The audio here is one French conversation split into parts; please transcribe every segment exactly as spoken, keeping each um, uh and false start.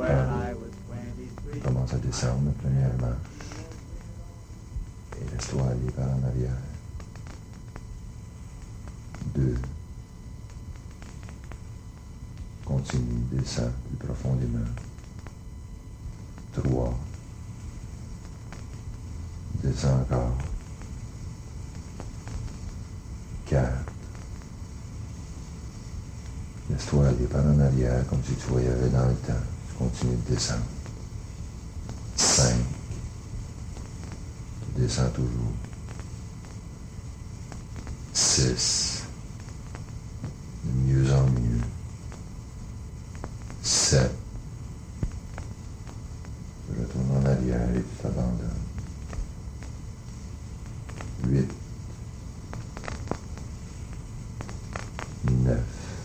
Un, commence à descendre la première marche et laisse-toi aller par en arrière. Deux, continue, descends plus profondément. Trois, descends encore. Quatre, laisse-toi aller par en arrière comme si tu voyageais dans le temps. Tu continues de descendre. Cinq, tu descends toujours. Six, de mieux en mieux. Sept, tu retournes en arrière et tu t'abandonnes. Huit, neuf,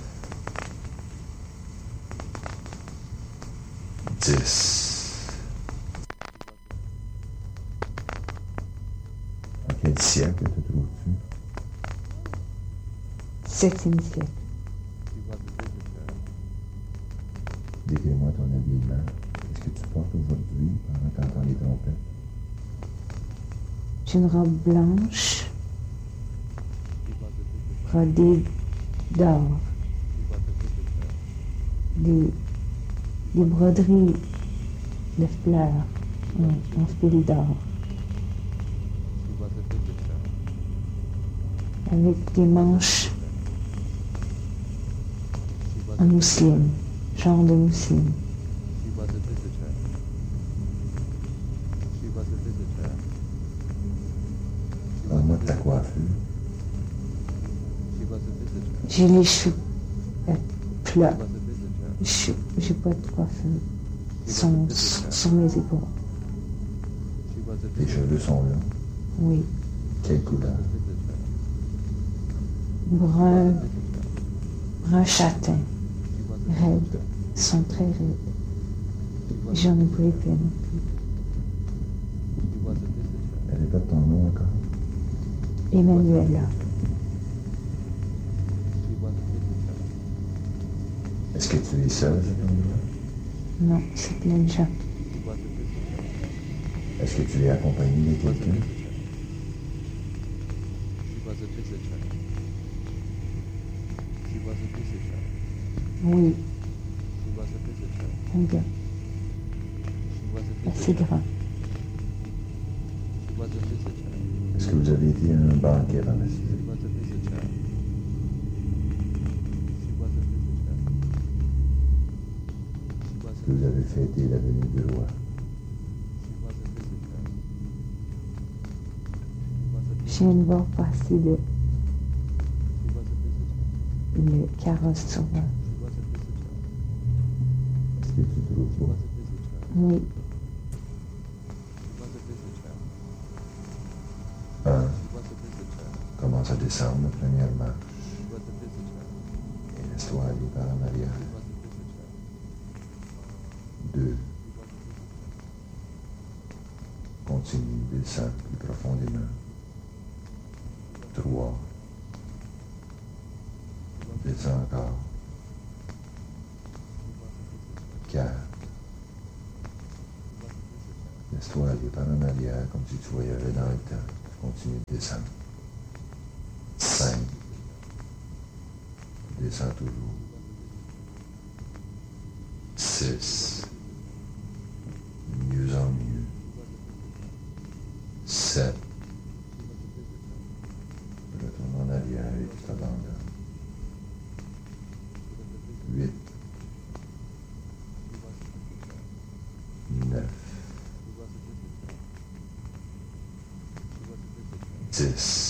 dix. En quel siècle te trouves-tu? Septième siècle. Décris-moi ton habillement. Qu'est-ce que tu portes aujourd'hui pendant que tu entends les trompettes? J'ai une robe blanche, brodée d'or. Des, des broderies de fleurs en, en fil d'or. Avec des manches en mousseline, genre de mousseline. Parle-moi de ta coiffure. J'ai les cheveux euh, plats. Je n'ai pas de coiffure. Ils sont sur, sur mes épaules. Tes cheveux sont longs. Oui. Quelle couleur? Brun, brun châtain. Raides. Ils sont très raides. J'en ai pas épais non plus. Répète ton nom encore. Emmanuela. Est-ce que tu es seule cet endroit? Non, c'est plein de gens. Est-ce que tu es accompagné de quelqu'un? Oui. Un gars. Assez grand. Est-ce que vous avez été à un banquet dans la cité? Est-ce que vous avez fêté la venue du roi? Je viens de voir passer le, le carrosse sur moi. Est-ce que tu trouves beau? Oui. Un, commence à descendre la première marche et laisse-toi aller par en arrière. Deux, continue, descends plus profondément. Trois, descends encore. Quatre, laisse-toi aller par en arrière comme si tu voyageais dans le temps. Tu continues de descendre. Cinq, descends toujours. Six, de mieux en mieux. Sept, retourne en arrière et tu t'abandonnes. Huit, neuf, dix.